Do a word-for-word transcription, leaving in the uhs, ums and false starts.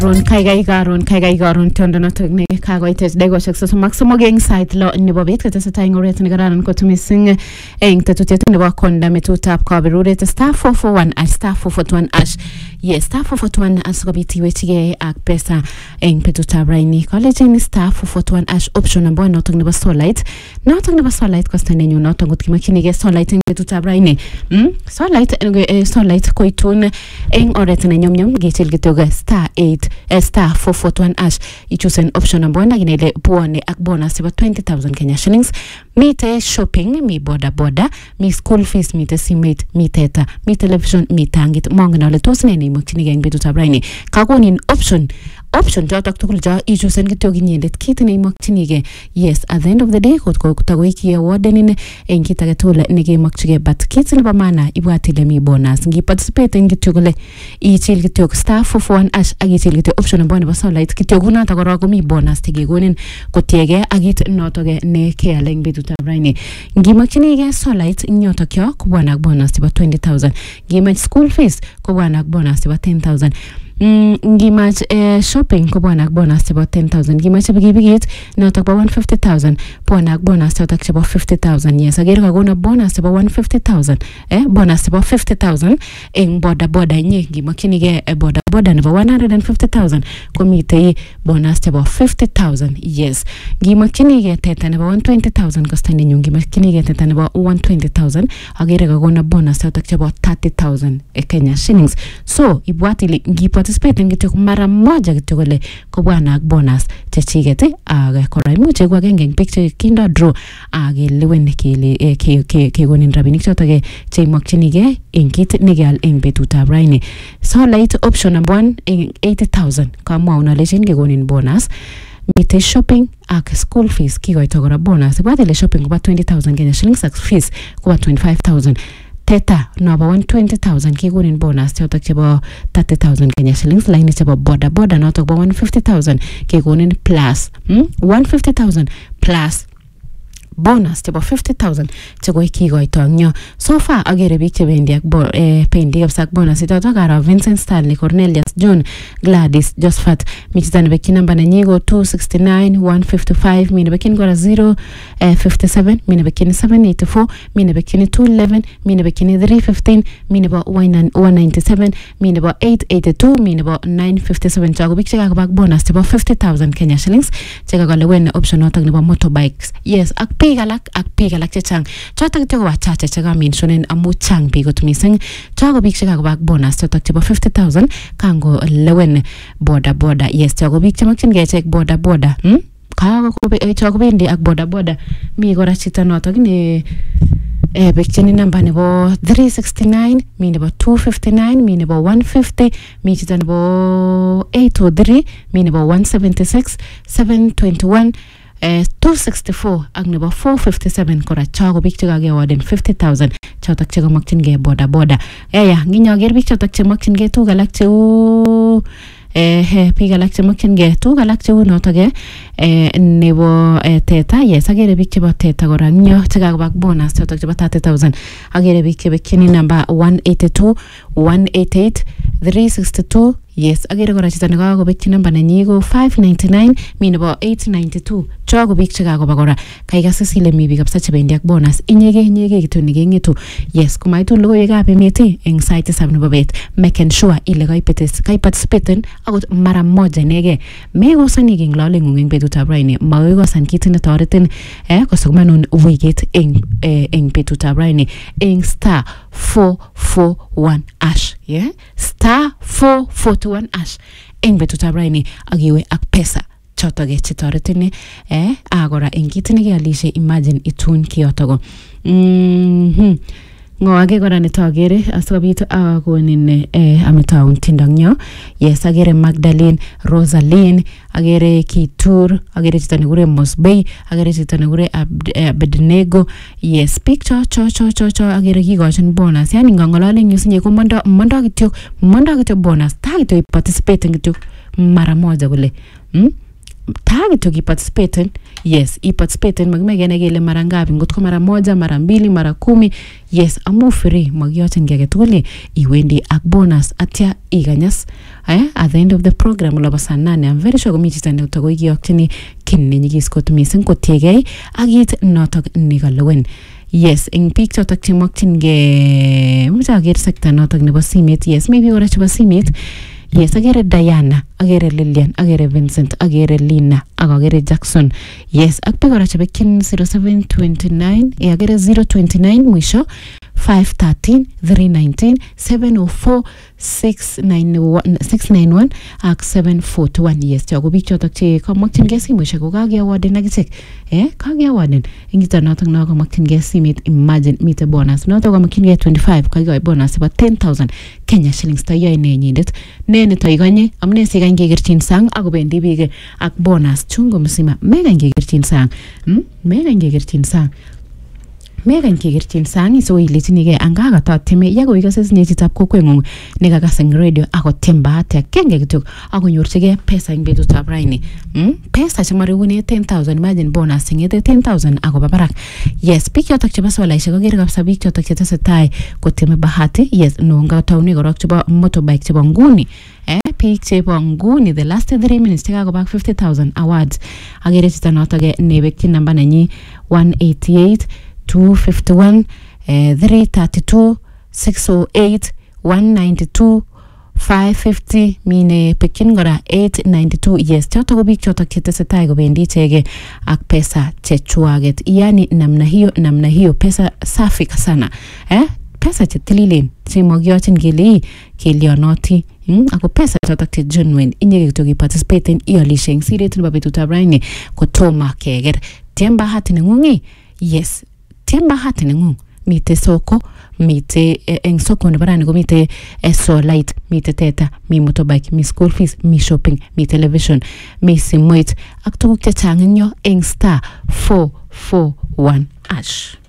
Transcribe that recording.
Ron kaigai karon kaigai karon tondo noto ne kagoites degoshek so maximum eng site lo nebo bet ketesetai eng oret ne kararan kot missing eng tetutiet nebo konda metutab kaberuret star four four one at star four four one ash yes star four four one as kobiti wechige ak pesa eng petutab raini college ni star four four one ash option number noto nebo Solite noto nebo Solite kosta nenyu noto ngot kimakchinige Solite eng petutab raini hm Solite Solite koitun eng oret ne nyomnyom gechil gitoga star eight star four four one ash ichusen option number one aginele buone ak bonus about twenty thousand Kenya shillings mite shopping mi boda boda mi school fees mite simate mi teta mi television mi tangit mongna le tos ne imokchinige eng betutab raini kagonin option option jotok tugul ja ichusen kityo ginyendet kit ne imokchinige yes at the end of the day kot ko tagoi ki awardenin eng kit age tugul ne gemokchige but kit nebo maana ibwatile mi bonus ngi participate eng kityo gole ichil kityo star four four one ash agichil kityo option number nebo Solite kityo kunata kora ko mi bonus tigegonin kotiege agit notoge ne keale eng betutab raini ngimokchinige Solite nyotok yo kubwana bonus tiba twenty thousand ngimach school fees kubwana bonus tiba ten thousand Mm, ngimach eh, shopping ko bwana bonus tiba ten thousand ngimach bigibigit notok ba one hundred fifty thousand bwana bonus totak tiba fifty thousand yes agere kagona bonus tiba one hundred fifty thousand eh bonus tiba fifty thousand eng boda boda nye ngimakchinige eh, boda boda nebo one hundred fifty thousand komite bonus tiba fifty thousand yes ngimakchinige teta nebo one hundred twenty thousand kosta nenyu ngimakchinige teta nebo one hundred twenty thousand agere kagona bonus totak tiba thirty thousand eh, Kenya shillings so ibwatili ngipati participate ngityo mara moja kityo kole kobwana ak bonus chechiget ag kora imuche kwa genge eng picture kindo draw ag lewen kele ke ke gonin rabinik chotok che imokchinige eng kit negal eng betutab raini Solite option number one eng eighty thousand kamwa unalechen kegonin bonus mite shopping ak school fees kigoito kora bonus ibwatile shopping kuba twenty thousand Kenya shillings ak fees kuba twenty-five thousand teta no ba one hundred twenty thousand kegonin bonus chotok chebo thirty thousand Kenya shillings line chebo boda boda notok ba one hundred fifty thousand kegonin plus hmm? one hundred fifty thousand plus bonus chebo fifty thousand chego ikigoito nyo so far agere bik chebendi ak bo eh, pendi ak bonus itoto kara Vincent Stanley Cornelius John Gladys Josephat michitani beki namba na nyigo two sixty-nine one fifty-five mine beki ngora zero fifty-seven mine beki seven eighty-four mine beki two eleven mine beki three fifteen mine ba one ninety-seven mine ba eight eighty-two mine ba nine fifty-seven chago bik chega bak bonus chebo fifty thousand Kenya shillings chega gale wen option notok nebo motorbikes yes ak pigalak ak pigalak chechang chotok kityo wachache chega mentionen amu chang bigot mising chago bik chega bak bonus chotok chebo fifty thousand kango lewen boda boda yes chago bik chemakchinge check boda boda hm kago ko chago bendi ak boda boda mi gora chita notok ne eh bekcheni namba nebo three sixty-nine mi nebo two fifty-nine mi nebo one fifty mi chita nebo eight oh three mi nebo one seventy-six seven twenty-one Uh, two sixty-four ak nebo four fifty-seven kora chago bik chega ge awarden fifty thousand chotok chega makchinge boda boda yaya nginyo ger bik chotok che makchinge tu galak cheu eh he bik galak che makchinge tu galak cheu notok eh nebo eh, teta yes agere bik chebo teta kora nyo chega bak bonus chotok chebo thirty thousand agere bik chebe kini number one eighty-two one eighty-eight three sixty-two yes agere kora chita nekago bek namba nanyigo five ninety-nine mi nebo eight ninety-two chago bik chekago bakora kaiga sisile mi bik kapsa chebendi ak bonus inyege inyege kitu nigengetu yes kumaitu logoiwek ab emeti eng site tisab nebo bet make sure ile kaipetes kai participate akot mara moja nege megosani king lalengung eng betutab raini magogosan kit ne toretin eh kosomanun wigit eng eh, eng betutab raini eng star four four one ash yeah star four four one ash eng betutab raini agiwe ak pesa chotoge chitoretini eh agora eng kit nekialishe imagine itun kiyotogo mhm ngo age kora netagere asikobit akonin eh ametown tindangyo yes agere Magdalene Rosaline agere Kitur agere chito negure Mosbey agere chito negure Abednego yes picture cho cho cho cho agere kigochin bonus yani ngangolale nyusinye ko mondo mondo kityo mondo kityo bonus ta kityo participate kityo mara moja kule hm target ukiparticipate, yes, iparticipate magimegene kele mara ngapi, ngotko mara moja, mara mbili, mara kumi, yes, amu free magyotin gege tugule iwendi ak bonus atya iganyas eh at the end of the program loba sanane. I'm very sure komi chito ne utago igiyoktini kin ne nyigis kot mising kotegei akit notok nikalewen. Yes, ing pik chotok chemokchingei mucha ager sekta notok nebo simet, yes, maybe ora chebo simet. Yes, agere Diana, agere Lillian, agere Vincent, agere Lina, agere Jackson. Yes, akpegora chebekin zero seven two nine, e agere zero two nine mwisho five one three three one nine seven oh four six nine one ak seven four two one. Yes, chago bik chotok che kamakchingei simoshek ko kageawarden akichek. Eh, kageawarden. Ingito notok na kamakchingei simet, imagine mite bonus. Notok kamakchingei twenty-five kagoi bonus about ten thousand Kenya shillings ta yoy ne nyindet. Ne ne toiganye amne sikany kegerchin sang akobendi bik ak bonus chungo msima. Mekany kegerchin sang. Hm? Mekany kegerchin sang. Megan kegerchin sang iso iletinige anga gatateme yago igase sinye chitap kokweng'ung nekakaseng radio ako tembate kenge kitok ako nyorchige pesa ing betutab raini. Mm? Pesa chemarigune ten thousand, imagine bonus ingete ten thousand ako babarak. Yes, pik chotok chebo swalaishek agere kabisa bik chotok chetesetai koteme bahati. Yes, no nga tauni korok chebo motorbike chebo nguni. Eh, pik chebo nguni the last three minutes chekako back fifty thousand awards. Agere chito notok nebekchi namba nenyi one eighty-eight two fifty-one, uh, three thirty-two, six oh eight, one ninety-two, five fifty, mine pekin gora eight ninety-two. Yes, choto ko bik choto chetesetai kobendi chege ak pesa chechwaget. Yani namna hiyo, namna hiyo pesa safi sana. Eh? Pesa chetililen chemogyotin kele kelionoti. Hmm? Ako pesa choto che genuine inyege kutoki participate in iolishe ing siret nebo betutab raini kotoma keger. Temba hati nengungi. Yes. Temba hati nengung. Mite soko, mite eh, eng soko nebo rani ko mite eh, Solite, mite teta, mi motorbike, mi school fees, mi shopping, mi television, mi simoit ak tuguk chechang eng yo eng star four four one ash.